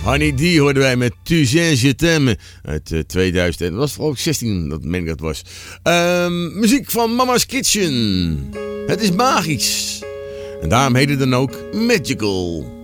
Honey D hoorden wij met Tu sais je t'aime uit 2000. Dat was geloof ik 16, dat meen ik dat was. Muziek van Mama's Kitchen. Het is magisch. En daarom heet het dan ook Magical.